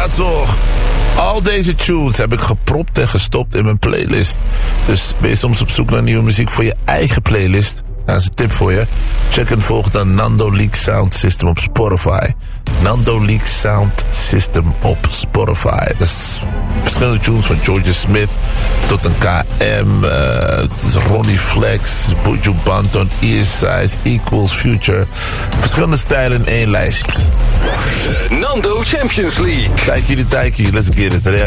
Ja toch. Al deze tunes heb ik gepropt en gestopt in mijn playlist. Dus ben je soms op zoek naar nieuwe muziek voor je eigen playlist? Dat is een tip voor je. Check en volg dan Nando Leak Sound System op Spotify. Nando Leak Sound System op Spotify. Dat is verschillende tunes van George Smith tot een KM, Ronnie Flex, Buju Banton, Earsize, Equals, Future. Verschillende stijlen in één lijst. Nando Champions League. Taiki, let's get it.